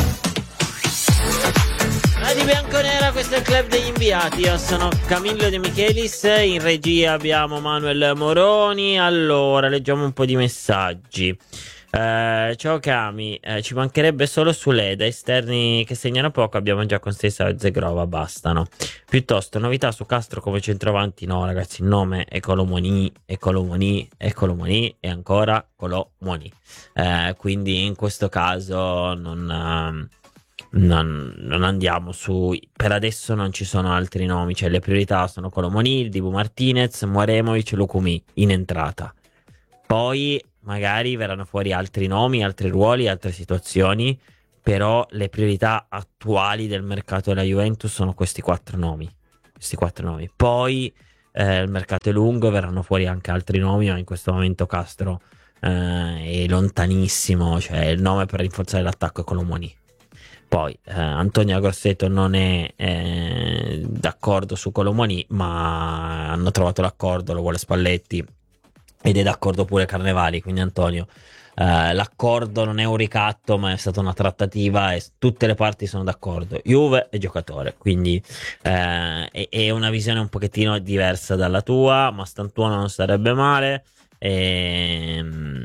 Radio Bianconera, questo è il club degli inviati. Io sono Camillo De Michelis, in regia abbiamo Manuel Moroni. Allora, leggiamo un po' di messaggi. Eh, ciao Cami, eh, ci mancherebbe solo Suleda, esterni che segnano poco, abbiamo già con Stessa e Zegrova, bastano. Piuttosto novità su Castro come centravanti, no ragazzi, il nome è Colomoni, è Colomoni, è Colomoni e ancora Colomoni, eh, quindi in questo caso non... Non, non andiamo su, per adesso non ci sono altri nomi, cioè le priorità sono Colomoni, Dibu Martinez, Muaremovic, Lukumi in entrata, poi magari verranno fuori altri nomi, altri ruoli, altre situazioni, però le priorità attuali del mercato della Juventus sono questi quattro nomi, questi quattro nomi, poi eh, il mercato è lungo, verranno fuori anche altri nomi, ma in questo momento Castro eh, è lontanissimo, cioè il nome per rinforzare l'attacco è Colomoni. Poi eh, Antonio Grosseto non è eh, d'accordo su Colomoni, ma hanno trovato l'accordo, lo vuole Spalletti ed è d'accordo pure Carnevali, quindi Antonio eh, l'accordo non è un ricatto ma è stata una trattativa e tutte le parti sono d'accordo, Juve e giocatore, quindi eh, è, è una visione un pochettino diversa dalla tua, ma Stantuono non sarebbe male e,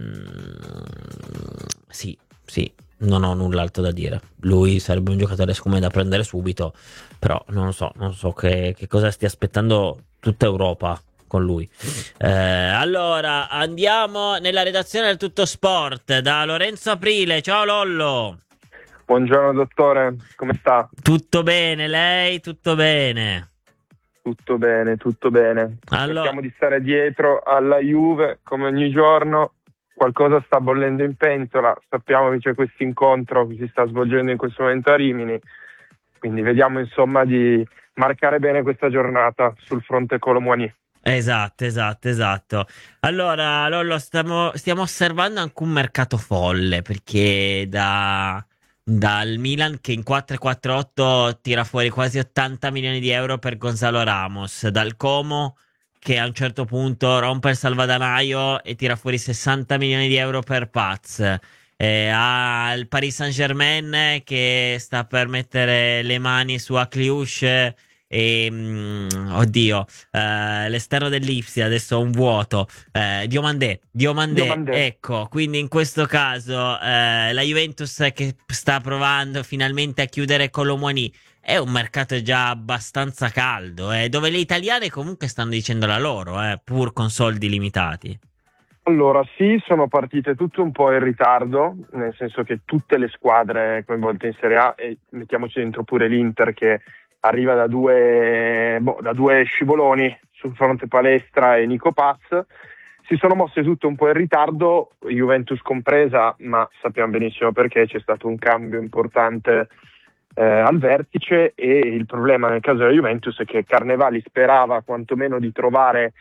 sì, sì, non ho null'altro da dire. Lui sarebbe un giocatore secondo me da prendere subito, però non lo so, non so che, che cosa stia aspettando tutta Europa con lui. Eh, allora andiamo nella redazione del Tutto Sport da Lorenzo Aprile. Ciao Lollo. Buongiorno dottore, come sta? Tutto bene, lei? Tutto bene? Tutto bene, tutto bene. Allora... Cerchiamo di stare dietro alla Juve come ogni giorno. Qualcosa sta bollendo in pentola, sappiamo che c'è questo incontro che si sta svolgendo in questo momento a Rimini, quindi vediamo insomma di marcare bene questa giornata sul fronte Colomoni. Esatto, esatto, esatto. Allora, Lollo, stiamo, stiamo osservando anche un mercato folle, perché da, dal Milan che in quattro quattro otto tira fuori quasi ottanta milioni di euro per Gonzalo Ramos, dal Como che a un certo punto rompe il salvadanaio e tira fuori sessanta milioni di euro per Paz, eh, ha il Paris Saint-Germain che sta per mettere le mani su Akliouche e mm, oddio eh, l'esterno dell'Ipsia adesso un vuoto, eh, Diomandé, Diomandé, Diomandé, ecco, quindi in questo caso eh, la Juventus che sta provando finalmente a chiudere Colomoni. È un mercato già abbastanza caldo, eh, dove le italiane comunque stanno dicendo la loro, eh, pur con soldi limitati. Allora sì, sono partite tutte un po' in ritardo, nel senso che tutte le squadre coinvolte in Serie A, e mettiamoci dentro pure l'Inter che arriva da due, boh, da due scivoloni sul fronte Palestra e Nico Paz, si sono mosse tutte un po' in ritardo, Juventus compresa, ma sappiamo benissimo perché c'è stato un cambio importante Eh, al vertice, e il problema nel caso della Juventus è che Carnevali sperava quantomeno di trovare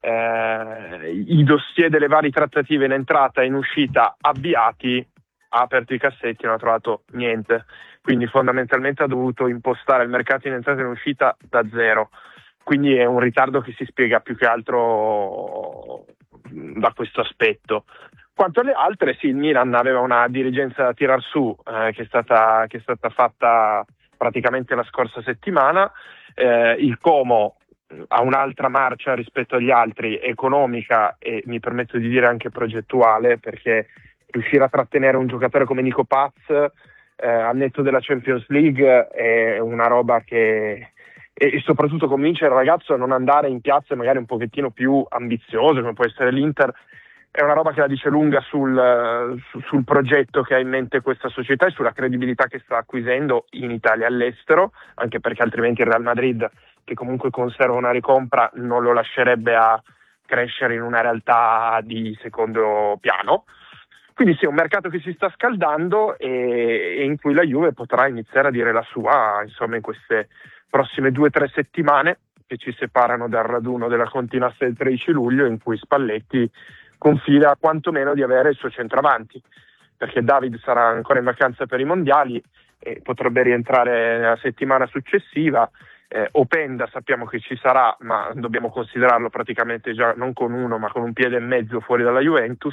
eh, i dossier delle varie trattative in entrata e in uscita avviati, ha aperto i cassetti e non ha trovato niente, quindi fondamentalmente ha dovuto impostare il mercato in entrata e in uscita da zero, quindi è un ritardo che si spiega più che altro da questo aspetto. Quanto alle altre, sì, il Milan aveva una dirigenza da tirar su eh, che è stata che è stata fatta praticamente la scorsa settimana. Eh, il Como ha un'altra marcia rispetto agli altri, economica e mi permetto di dire anche progettuale, perché riuscire a trattenere un giocatore come Nico Paz eh, al netto della Champions League è una roba che... e soprattutto convincere il ragazzo a non andare in piazze magari un pochettino più ambiziose come può essere l'Inter, è una roba che la dice lunga sul, su, sul progetto che ha in mente questa società e sulla credibilità che sta acquisendo in Italia e all'estero, anche perché altrimenti il Real Madrid, che comunque conserva una ricompra, non lo lascerebbe a crescere in una realtà di secondo piano. Quindi sì, è un mercato che si sta scaldando e, e in cui la Juve potrà iniziare a dire la sua, insomma, in queste prossime due o tre settimane che ci separano dal raduno della Continassa del tredici luglio, in cui Spalletti confida quantomeno di avere il suo centravanti, perché David sarà ancora in vacanza per i mondiali e potrebbe rientrare nella settimana successiva. Eh, Openda sappiamo che ci sarà, ma dobbiamo considerarlo praticamente già non con uno ma con un piede e mezzo fuori dalla Juventus.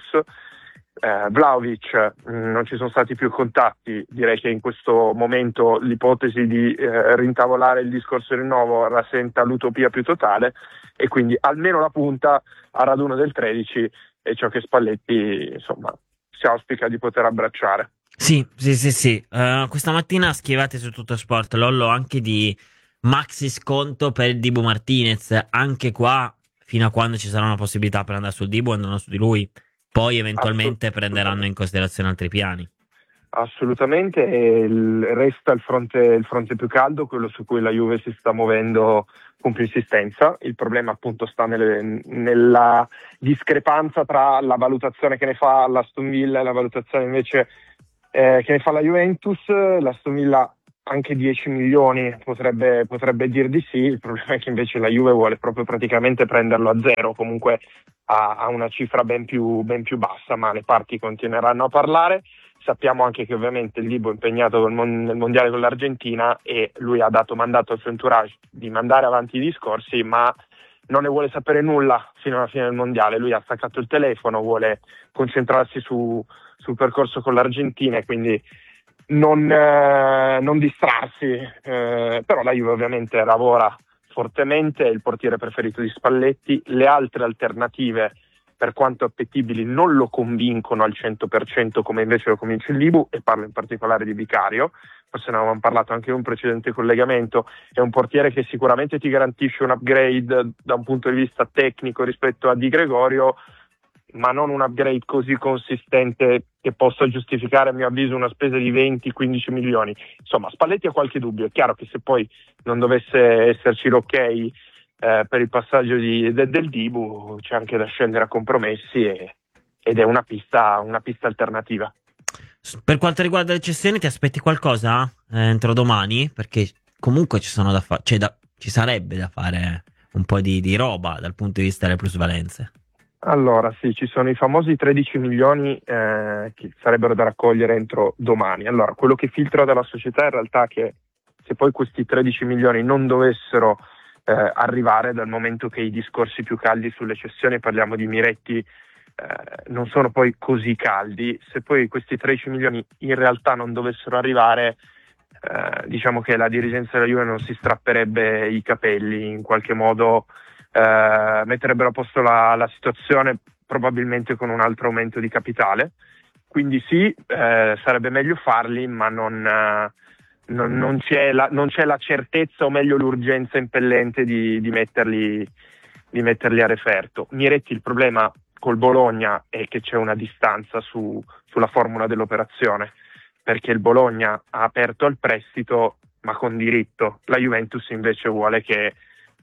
Eh, Vlahovic, mh, non ci sono stati più contatti, direi che in questo momento l'ipotesi di eh, rintavolare il discorso rinnovo rasenta l'utopia più totale, e quindi almeno la punta a raduno del tredici è ciò che Spalletti, insomma, si auspica di poter abbracciare. Sì, sì, sì, sì. Uh, questa mattina scrivete su Tuttosport, Lollo, anche di maxi sconto per il Dibu Martinez. Anche qua, fino a quando ci sarà una possibilità per andare sul Dibu, andranno su di lui. Poi eventualmente prenderanno in considerazione altri piani. Assolutamente, e il, resta il fronte, il fronte più caldo, quello su cui la Juve si sta muovendo con più insistenza. Il problema appunto sta nelle, nella discrepanza tra la valutazione che ne fa l'Aston Villa e la valutazione invece eh, che ne fa la Juventus. L'Aston Villa anche dieci milioni potrebbe, potrebbe dir di sì, il problema è che invece la Juve vuole proprio praticamente prenderlo a zero, comunque a, a una cifra ben più, ben più bassa, ma le parti continueranno a parlare. Sappiamo anche che ovviamente il Dibu è impegnato nel mondiale con l'Argentina e lui ha dato mandato al suo entourage di mandare avanti i discorsi, ma non ne vuole sapere nulla fino alla fine del mondiale. Lui ha staccato il telefono, vuole concentrarsi su, sul percorso con l'Argentina e quindi non, eh, non distrarsi, eh, però la Juve ovviamente lavora fortemente, è il portiere preferito di Spalletti. Le altre alternative, per quanto appetibili, non lo convincono al cento per cento come invece lo convince il Dibu, e parlo in particolare di Vicario. Forse ne avevamo parlato anche in un precedente collegamento. È un portiere che sicuramente ti garantisce un upgrade da un punto di vista tecnico rispetto a Di Gregorio, ma non un upgrade così consistente che possa giustificare, a mio avviso, una spesa di venti quindici milioni. Insomma, Spalletti ha qualche dubbio. È chiaro che se poi non dovesse esserci l'ok eh, per il passaggio di, de, del Dibu, c'è anche da scendere a compromessi e, ed è una pista, una pista alternativa. Per quanto riguarda le cessioni, ti aspetti qualcosa eh, entro domani? Perché comunque ci sono da fare, cioè da, ci sarebbe da fare un po' di, di roba dal punto di vista delle plusvalenze. Allora sì, ci sono i famosi tredici milioni eh, che sarebbero da raccogliere entro domani. Allora, quello che filtra dalla società in realtà è che se poi questi tredici milioni non dovessero eh, arrivare, dal momento che i discorsi più caldi sulle cessioni, parliamo di Miretti, eh, non sono poi così caldi, se poi questi tredici milioni in realtà non dovessero arrivare, eh, diciamo che la dirigenza della Juve non si strapperebbe i capelli, in qualche modo eh, metterebbero a posto la, la situazione, probabilmente con un altro aumento di capitale. Quindi sì, eh, sarebbe meglio farli, ma non, eh, non, non, c'è la, non c'è la certezza, o meglio l'urgenza impellente di, di, metterli, di metterli a referto. Miretti, il problema col Bologna è che c'è una distanza su, sulla formula dell'operazione, perché il Bologna ha aperto al prestito ma con diritto. La Juventus invece vuole che,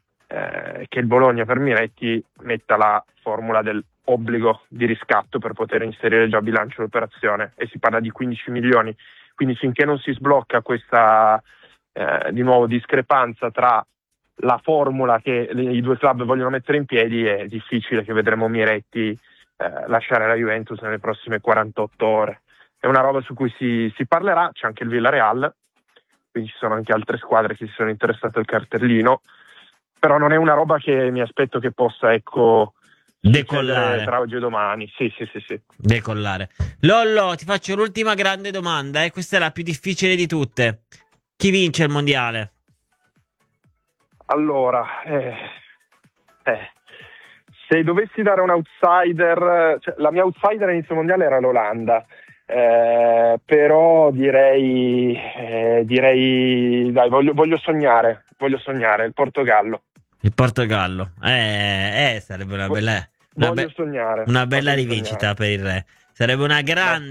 eh, che il Bologna per Miretti metta la formula del obbligo di riscatto per poter inserire già a bilancio l'operazione, e si parla di quindici milioni. Quindi finché non si sblocca questa eh, di nuovo discrepanza tra la formula che i due club vogliono mettere in piedi, è difficile che vedremo Miretti eh, lasciare la Juventus nelle prossime quarantotto ore. È una roba su cui si, si parlerà. C'è anche il Villarreal, quindi ci sono anche altre squadre che si sono interessate al cartellino, però non è una roba che mi aspetto che possa, ecco, decollare tra oggi e domani. Sì, sì, sì, sì. Decollare. Lollo, ti faccio l'ultima grande domanda, e eh? Questa è la più difficile di tutte. Chi vince il mondiale? Allora, eh, eh, se dovessi dare un outsider, cioè, la mia outsider all'inizio mondiale era l'Olanda, eh, però direi, eh, direi, dai, voglio, voglio sognare, voglio sognare, il Portogallo. Il Portogallo, eh, eh sarebbe una bella, una voglio be- sognare, una bella voglio rivincita sognare. per il re. Sarebbe una grande,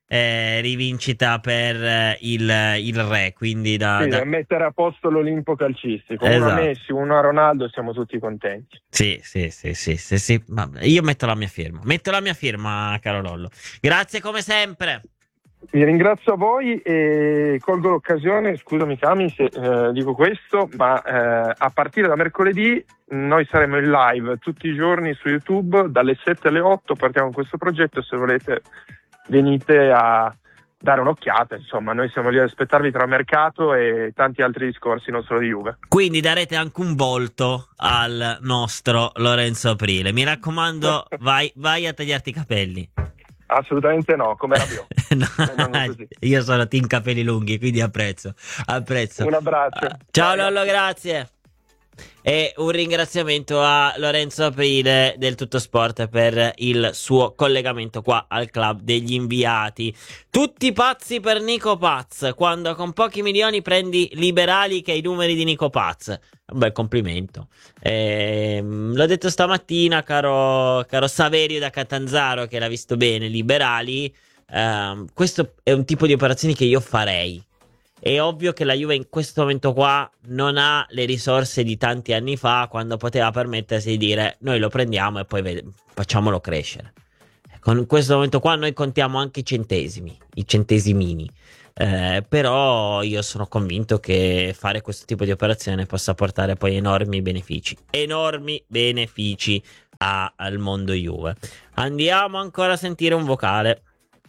eh, rivincita per eh, il, il re, quindi da, Sì, da... mettere a posto l'Olimpo calcistico. Esatto. Uno a Messi, uno a Ronaldo, siamo tutti contenti. Sì, sì, sì, sì, sì, sì. Vabbè, io metto la mia firma, metto la mia firma, caro Lollo. Grazie come sempre. Vi ringrazio a voi e colgo l'occasione, scusami Cami se eh, dico questo, ma eh, a partire da mercoledì noi saremo in live tutti i giorni su YouTube dalle sette alle otto, partiamo con questo progetto, se volete venite a dare un'occhiata, insomma noi siamo lì ad aspettarvi tra mercato e tanti altri discorsi, non solo di Juve. Quindi darete anche un volto al nostro Lorenzo Aprile, mi raccomando vai, vai a tagliarti i capelli. Assolutamente no, come Rabiot. No, io sono team capelli lunghi, quindi apprezzo, apprezzo. Un abbraccio. Ciao Lollo, grazie. E un ringraziamento a Lorenzo Aprile del Tutto Sport per il suo collegamento qua al club degli inviati. Tutti pazzi per Nico Paz, quando con pochi milioni prendi Liberali che hai i numeri di Nico Paz. Un bel complimento. Ehm, l'ho detto stamattina, caro, caro Saverio da Catanzaro, che l'ha visto bene, Liberali. Ehm, questo è un tipo di operazioni che io farei. È ovvio che la Juve in questo momento qua non ha le risorse di tanti anni fa, quando poteva permettersi di dire noi lo prendiamo e poi ved- facciamolo crescere. Con questo momento qua noi contiamo anche i centesimi, i centesimini. Eh, però io sono convinto che fare questo tipo di operazione possa portare poi enormi benefici, enormi benefici a- al mondo Juve. Andiamo ancora a sentire un vocale.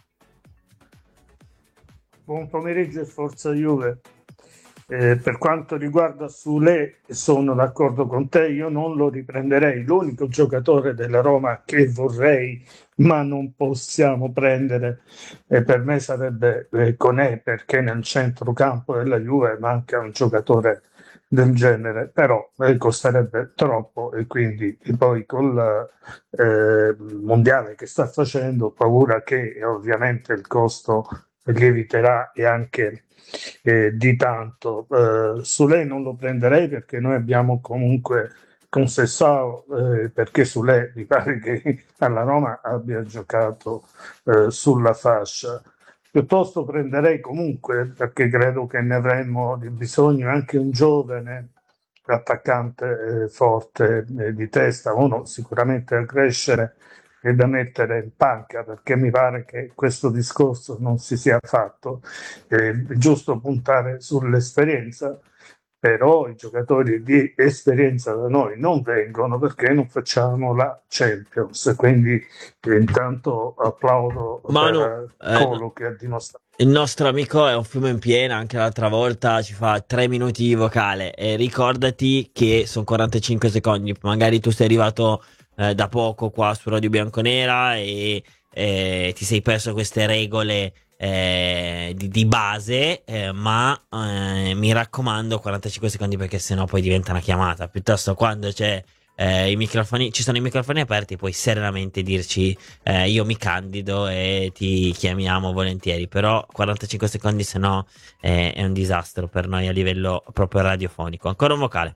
Buon pomeriggio e forza Juve. Eh, per quanto riguarda Sule, sono d'accordo con te, io non lo riprenderei. L'unico giocatore della Roma che vorrei, ma non possiamo prendere, eh, per me sarebbe eh, Koné, perché nel centrocampo della Juve manca un giocatore del genere, però eh, costerebbe troppo e quindi e poi col eh, mondiale che sta facendo ho paura che eh, ovviamente il costo lieviterà e anche eh, di tanto. Eh, su lei non lo prenderei perché noi abbiamo comunque con Sessao, eh, perché su lei mi pare che alla Roma abbia giocato eh, sulla fascia. Piuttosto prenderei comunque, perché credo che ne avremmo di bisogno, anche un giovane attaccante eh, forte eh, di testa, uno sicuramente a crescere e da mettere in panca, perché mi pare che questo discorso non si sia fatto. È giusto puntare sull'esperienza, però i giocatori di esperienza da noi non vengono perché non facciamo la Champions, quindi eh, intanto applaudo Manu, per eh, Colo che ha dimostrato. Il nostro amico è un fiume in piena, anche l'altra volta ci fa tre minuti di vocale e ricordati che sono quarantacinque secondi, magari tu sei arrivato eh, da poco qua su Radio Bianconera e eh, ti sei perso queste regole eh, di, di base, eh, ma eh, mi raccomando quarantacinque secondi, perché sennò poi diventa una chiamata. Piuttosto quando c'è eh, i microfoni, ci sono i microfoni aperti, puoi serenamente dirci eh, io mi candido e ti chiamiamo volentieri, però quarantacinque secondi sennò eh, è un disastro per noi a livello proprio radiofonico. Ancora un vocale.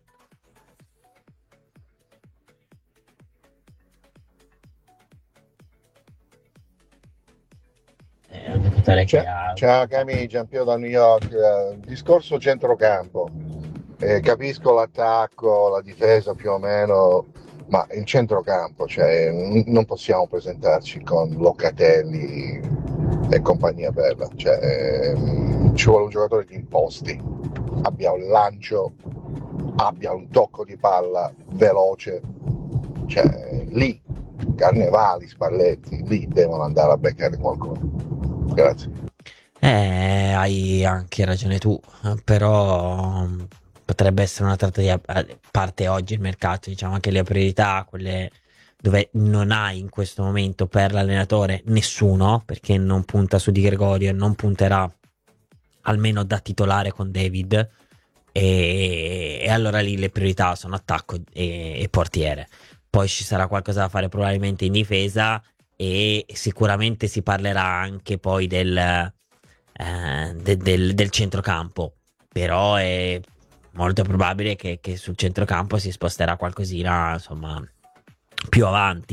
Ciao, ciao Cami, Giampio da New York. Eh, discorso centrocampo. Eh, capisco l'attacco, la difesa più o meno, ma il centrocampo, cioè, n- non possiamo presentarci con Locatelli e compagnia bella. Cioè, ehm, ci vuole un giocatore di imposti, abbia un lancio, abbia un tocco di palla veloce. Cioè, lì Carnevali, Spalletti, lì devono andare a beccare qualcuno. Grazie. Eh, hai anche ragione tu, però potrebbe essere una tratta di parte oggi il mercato, diciamo anche le priorità, quelle dove non hai in questo momento per l'allenatore nessuno, perché non punta su Di Gregorio e non punterà almeno da titolare con David, e, e allora lì le priorità sono attacco e, e portiere. Poi ci sarà qualcosa da fare probabilmente in difesa e sicuramente si parlerà anche poi del, eh, de, del, del centrocampo, però è molto probabile che, che sul centrocampo si sposterà qualcosina, insomma, più avanti.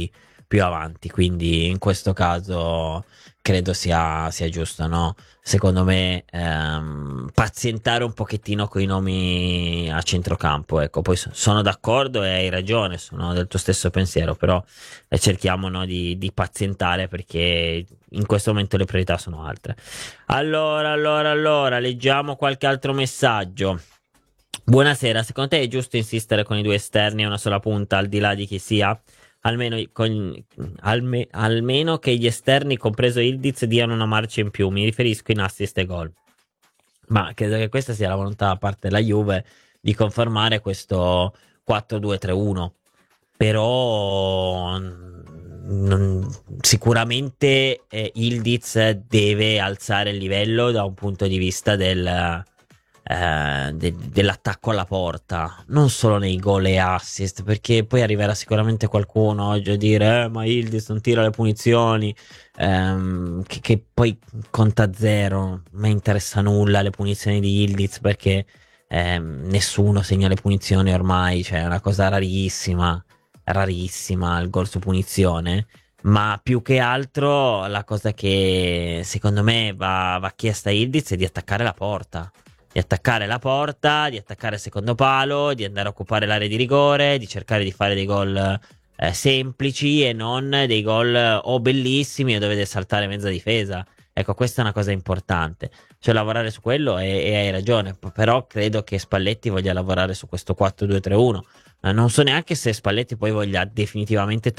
più avanti, quindi in questo caso credo sia, sia giusto, no? Secondo me ehm, pazientare un pochettino con i nomi a centrocampo, ecco. Poi so- sono d'accordo e hai ragione, sono del tuo stesso pensiero, però eh, cerchiamo, no, di, di pazientare, perché in questo momento le priorità sono altre. Allora, allora, allora, leggiamo qualche altro messaggio. Buonasera, secondo te è giusto insistere con i due esterni e una sola punta, al di là di chi sia? Almeno, con, alme, almeno che gli esterni, compreso Ildiz, diano una marcia in più. Mi riferisco in assist e gol. Ma credo che questa sia la volontà da parte della Juve di confermare questo quattro due tre uno. Però non, sicuramente eh, Ildiz deve alzare il livello da un punto di vista del... Eh, de- dell'attacco alla porta, non solo nei gol e assist, perché poi arriverà sicuramente qualcuno oggi a dire eh, ma Ildiz non tira le punizioni, ehm, che, che poi conta zero. Non mi interessa nulla le punizioni di Ildiz, perché ehm, nessuno segna le punizioni ormai, cioè è una cosa rarissima, rarissima il gol su punizione. Ma più che altro la cosa che secondo me va, va chiesta a Ildiz è di attaccare la porta. Di attaccare la porta, di attaccare il secondo palo, di andare a occupare l'area di rigore, di cercare di fare dei gol eh, semplici e non dei gol eh, o bellissimi o dovete saltare mezza difesa. Ecco, questa è una cosa importante. Cioè lavorare su quello, e, e hai ragione, p- però credo che Spalletti voglia lavorare su questo quattro due tre uno. Eh, non so neanche se Spalletti poi voglia definitivamente